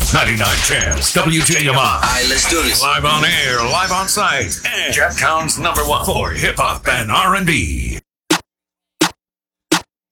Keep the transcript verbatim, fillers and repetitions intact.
ninety-nine Champs, W J M I. All right, let's do this. Live on air, live on site, and Jacktown's number one for hip hop and R and B.